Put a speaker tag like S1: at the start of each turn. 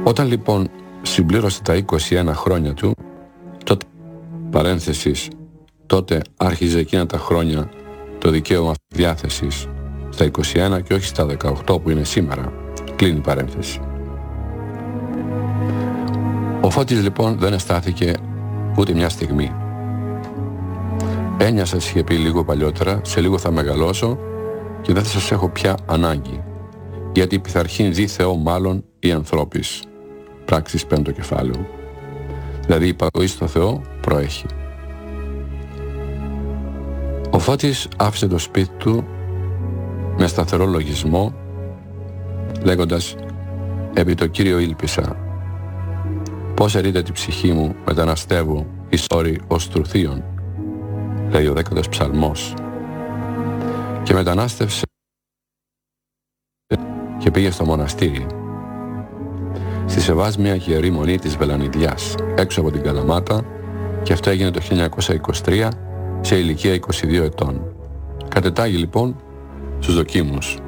S1: Όταν λοιπόν συμπλήρωσε τα 21 χρόνια του, τότε, παρένθεσης, τότε άρχιζε εκείνα τα χρόνια το δικαίωμα διάθεσης στα 21 και όχι στα 18 που είναι σήμερα. Κλείνει η παρένθεση. Ο Φώτης λοιπόν δεν αισθάθηκε ούτε μια στιγμή. Ένιασα, είχε πει λίγο παλιότερα, σε λίγο θα μεγαλώσω και δεν θα σας έχω πια ανάγκη, γιατί πειθαρχήν δι Θεό μάλλον ή ανθρώπης. Πράξεις 5ο κεφάλαιο. Δηλαδή η υπακοή στο Θεό προέχει. Ο Φώτης άφησε το σπίτι του με σταθερό λογισμό, λέγοντας «Επί το Κύριο ήλπισα, πώς ερείται τη ψυχή μου μεταναστεύω εις όρη ως τρουθείων», λέει ο 10ος ψαλμός. Και μετανάστευσε και πήγε στο μοναστήρι, στη Σεβάσμια και Ιερή Μονή της Βελανιδιάς, έξω από την Καλαμάτα, και αυτό έγινε το 1923 σε ηλικία 22 ετών. Κατετάγει λοιπόν στους δοκίμους.